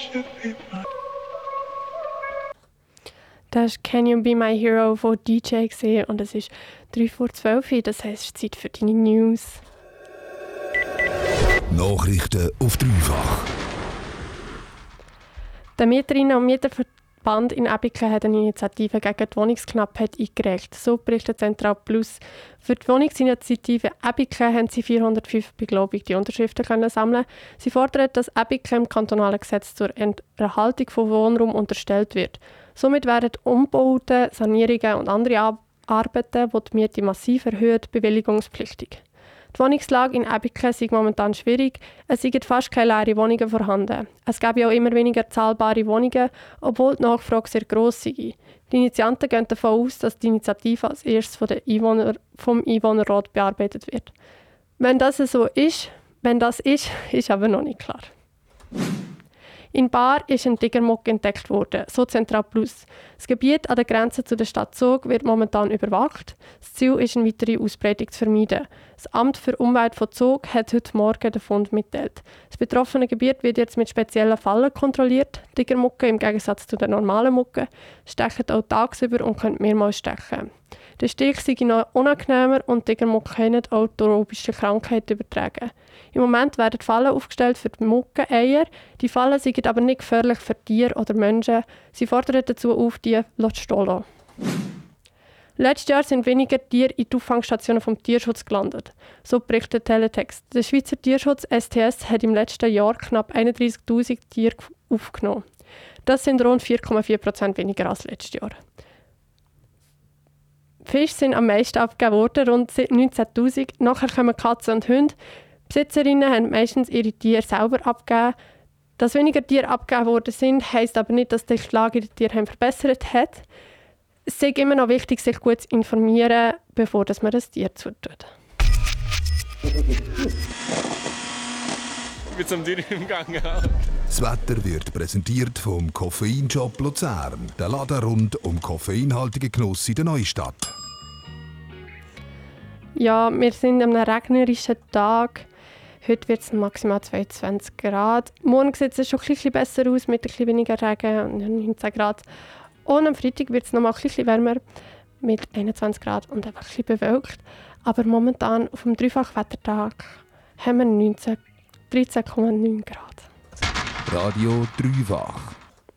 Das war «Can You Be My Hero» von DJ und es ist 11:03, das heisst, es ist Zeit für deine News. Nachrichten auf dreifach. Der Mieterinnen- und Mieterverband in Abiken hat eine Initiative gegen die Wohnungsknappheit eingereicht. So berichtet Zentral Plus. Für die Wohnungsinitiative Abiken haben sie 405 beglaubigte Unterschriften können sammeln. Sie fordern, dass Abiken im kantonalen Gesetz zur Erhaltung von Wohnraum unterstellt wird. Somit werden Umbauten, Sanierungen und andere Arbeiten, die die Miete massiv erhöht, bewilligungspflichtig. Die Wohnungslage in Abiken ist momentan schwierig. Es sind fast keine leeren Wohnungen vorhanden. Es gäbe auch immer weniger zahlbare Wohnungen, obwohl die Nachfrage sehr gross sei. Die Initianten gehen davon aus, dass die Initiative als erstes vom Einwohnerrat bearbeitet wird. Wenn das ist, ist aber noch nicht klar. In Baar ist ein Tigermucke entdeckt worden, so Zentral Plus. Das Gebiet an der Grenze zu der Stadt Zug wird momentan überwacht. Das Ziel ist, eine weitere Ausbreitung zu vermeiden. Das Amt für Umwelt von Zug hat heute Morgen den Fund mitteilt. Das betroffene Gebiet wird jetzt mit speziellen Fallen kontrolliert. Tigermucke, im Gegensatz zu den normalen Mucken, stechen auch tagsüber und können mehrmals stechen. Der Stich sei noch unangenehmer und die Tigermucke können auch tropische Krankheiten übertragen. Im Moment werden Fallen aufgestellt für die Muckeneier. Die Fallen sind aber nicht gefährlich für Tiere oder Menschen. Sie fordern dazu auf, die zu stehlen. Letztes Jahr sind weniger Tiere in die Auffangstationen vom Tierschutz gelandet. So berichtet Teletext. Der Schweizer Tierschutz STS hat im letzten Jahr knapp 31'000 Tiere aufgenommen. Das sind rund 4,4% weniger als letztes Jahr. Fische sind am meisten abgegeben worden, rund 19'000. Nachher kommen Katzen und Hunde. Besitzerinnen haben meistens ihre Tiere selber abgegeben. Dass weniger Tiere abgegeben worden sind, heisst aber nicht, dass die Lage der Tiere verbessert hat. Es ist immer noch wichtig, sich gut zu informieren, bevor man das Tier zutut. Mit so einem Tier im Gang. Das Wetter wird präsentiert vom Koffeinshop Luzern. Der Laden rund um koffeinhaltigen Genuss in der Neustadt. Ja, wir sind an einem regnerischen Tag. Heute wird es maximal 22 Grad. Morgen sieht es schon ein bisschen besser aus mit ein bisschen weniger Regen und 19 Grad. Und am Freitag wird es noch mal ein bisschen wärmer mit 21 Grad und einfach ein bisschen bewölkt. Aber momentan auf dem Dreifachwettertag haben wir 13,9 Grad. Radio Dreifach.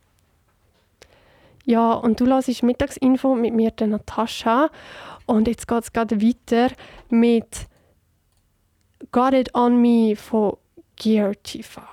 Ja, und du hörst Mittagsinfo mit mir, der Natascha. Und jetzt geht es gerade weiter mit «Got It On Me» von Gear TV.